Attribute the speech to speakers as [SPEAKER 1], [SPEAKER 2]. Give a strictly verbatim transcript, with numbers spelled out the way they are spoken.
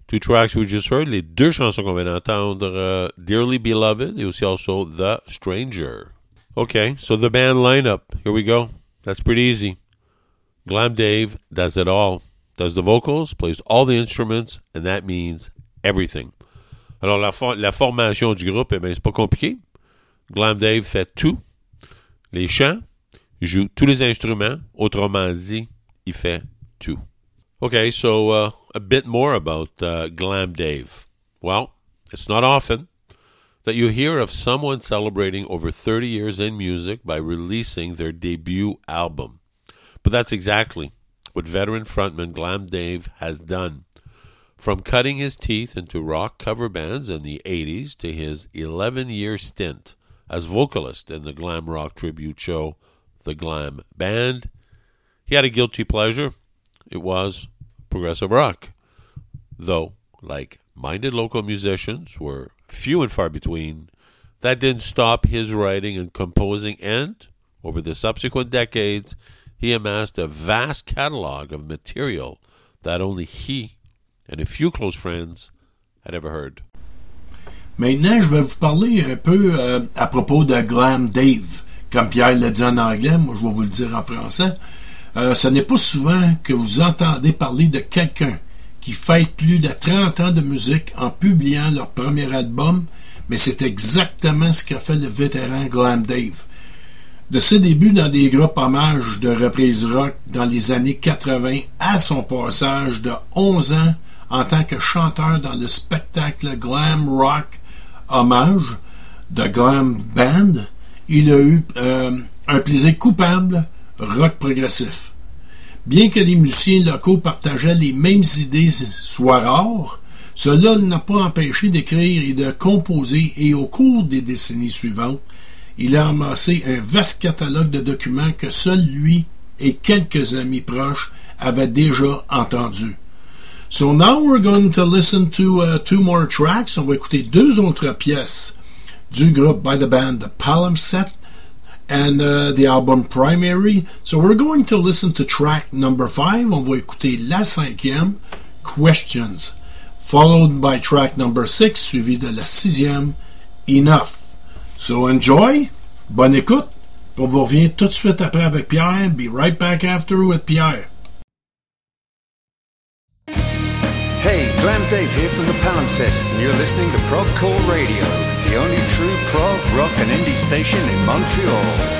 [SPEAKER 1] Two tracks we just heard, les deux chansons qu'on vient d'entendre, uh, Dearly Beloved et aussi also The Stranger. Okay, so the band lineup, here we go. That's pretty easy. Glam Dave does it all. Does the vocals, plays all the instruments, and that means everything. Alors, la, for- la formation du groupe, eh bien, c'est pas compliqué. Glam Dave fait tout. Les chants, il joue tous les instruments. Autrement dit, il fait tout. Okay, so uh, a bit more about uh, Glam Dave. Well, it's not often that you hear of someone celebrating over thirty years in music by releasing their debut album. But that's exactly what veteran frontman Glam Dave has done. From cutting his teeth into rock cover bands in the eighties to his eleven-year stint as vocalist in the glam rock tribute show, The Glam Band, he had a guilty pleasure. It was progressive rock. Though, like minded local musicians were few and far between, that didn't stop his writing and composing, and over the subsequent decades, he amassed a vast catalog of material that only he and a few close friends had ever heard.
[SPEAKER 2] Maintenant, je vais vous parler un peu euh, à propos de Glam Dave. Comme Pierre l'a dit en anglais, moi je vais vous le dire en français. Euh, ce n'est pas souvent que vous entendez parler de quelqu'un qui fête plus de trente ans de musique en publiant leur premier album, mais c'est exactement ce qu'a fait le vétéran Glam Dave. De ses débuts dans des groupes hommages de reprises rock dans les années quatre-vingts à son passage de onze ans en tant que chanteur dans le spectacle Glam Rock Hommage de Glam Band, il a eu euh, un plaisir coupable rock progressif. Bien que les musiciens locaux partageaient les mêmes idées soient rares, cela n'a pas empêché d'écrire et de composer, et au cours des décennies suivantes, il a amassé un vaste catalogue de documents que seul lui et quelques amis proches avaient déjà entendus. So now we're going to listen to uh, two more tracks. On va écouter deux autres pièces du groupe by the band The Palimpsest and uh, the album Primary. So we're going to listen to track number five. On va écouter la cinquième, Questions, followed by track number six, suivi de la sixième, Enough. So enjoy, bonne écoute. On vous revient tout de suite après avec Pierre. Be right back after with Pierre.
[SPEAKER 3] Hey, Glam Dave here from the Palimpsest, and you're listening to Prog Core Radio, the only true prog, rock and indie station in Montreal.